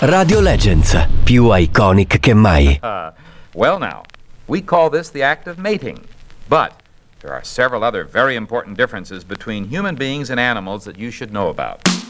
Radio Legends, più iconic che mai. Well now, we call this the act of mating, but there are several other very important differences between human beings and animals that you should know about.